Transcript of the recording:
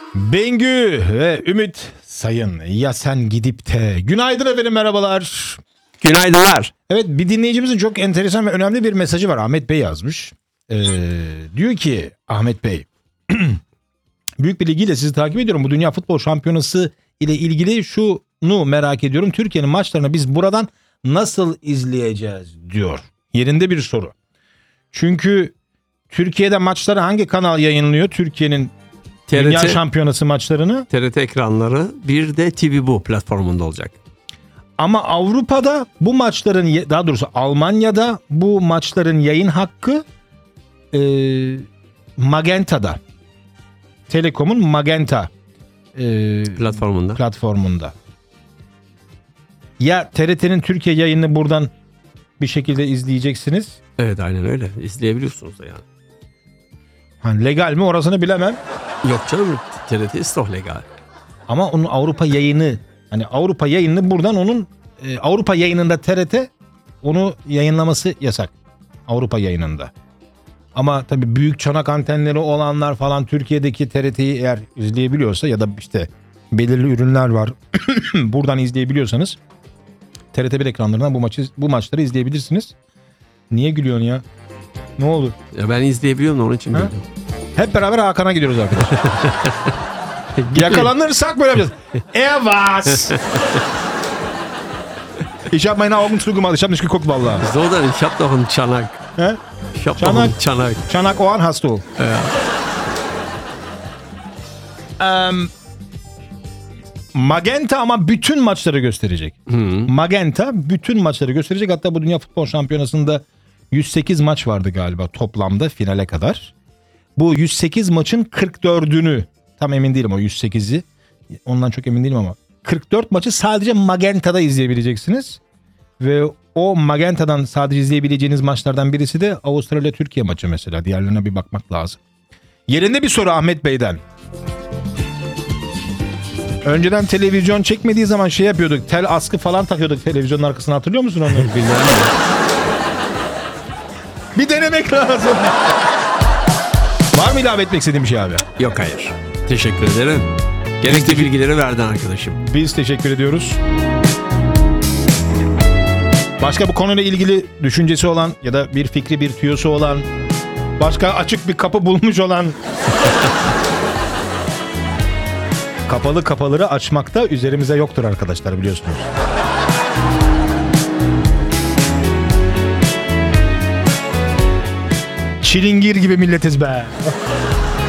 Bengü ve Ümit Sayın ya sen gidip de. Günaydın efendim, merhabalar. Günaydınlar. Evet, bir dinleyicimizin çok enteresan ve önemli bir mesajı var. Ahmet Bey yazmış. Diyor ki Ahmet Bey büyük bir ilgiyle sizi takip ediyorum. Bu Dünya Futbol Şampiyonası ile ilgili şunu merak ediyorum. Türkiye'nin maçlarını biz buradan nasıl izleyeceğiz diyor. Yerinde bir soru. Çünkü Türkiye'de maçları hangi kanal yayınlıyor? Türkiye'nin Dünya Şampiyonası maçlarını. TRT ekranları, bir de TV Bu platformunda olacak. Ama Avrupa'da bu maçların, daha doğrusu Almanya'da bu maçların yayın hakkı Magenta'da. Telekom'un Magenta platformunda. Ya TRT'nin Türkiye yayınını buradan bir şekilde izleyeceksiniz. Evet, aynen öyle. İzleyebiliyorsunuz da yani. Hani legal mi orasını bilemem. Yok canım, TRT ist legal. Ama onun Avrupa yayını, hani Avrupa yayını buradan onun Avrupa yayınında TRT onu yayınlaması yasak. Avrupa yayınında. Ama tabii büyük çanak antenleri olanlar falan Türkiye'deki TRT'yi eğer izleyebiliyorsa ya da işte belirli ürünler var buradan izleyebiliyorsanız TRT1 ekranlarından bu maçları izleyebilirsiniz. Niye gülüyorsun ya? Ne olur? Ya ben izleyebiliyorum da onun için güldüm. Hep beraber Hakan'a gidiyoruz arkadaşlar. Yakalanırsak böyle yapacağız. Evas. Ich habe meine Augen zugemacht. Ich habe nicht geguckt vallahi. So dann, ich habe doch einen Çanak. He? Ich habe doch einen Çanak. Çanak Oğan hast du. Ja. Magenta ama bütün maçları gösterecek. Magenta bütün maçları gösterecek. Hatta bu Dünya Futbol Şampiyonası'nda 108 maç vardı galiba toplamda finale kadar. Bu 108 maçın 44'ünü, tam emin değilim o 108'i. Ondan çok emin değilim ama 44 maçı sadece Magenta'da izleyebileceksiniz. Ve o Magenta'dan sadece izleyebileceğiniz maçlardan birisi de Avustralya-Türkiye maçı mesela. Diğerlerine bir bakmak lazım. Yerinde bir soru Ahmet Bey'den. Önceden televizyon çekmediği zaman şey yapıyorduk. Tel askı falan takıyorduk televizyonun arkasına, hatırlıyor musun onu? Bilmem. Bir denemek lazım. Var mı ilave etmek istediğin bir şey abi? Yok, hayır. Teşekkür ederim. Gerekli bilgileri verdin arkadaşım. Biz teşekkür ediyoruz. Başka bu konuyla ilgili düşüncesi olan ya da bir fikri, bir tüyosu olan, başka açık bir kapı bulmuş olan kapalı kapıları açmakta üzerimize yoktur arkadaşlar, biliyorsunuz. Çilingir gibi milletiz be.